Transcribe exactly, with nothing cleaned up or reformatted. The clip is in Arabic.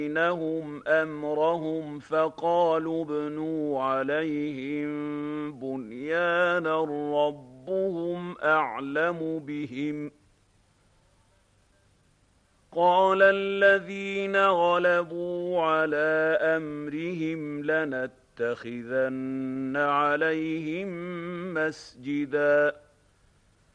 بينهم أمرهم فقالوا ابنوا عليهم بنيانا ربهم أعلم بهم قال الذين غلبوا على أمرهم لنتخذن عليهم مسجدا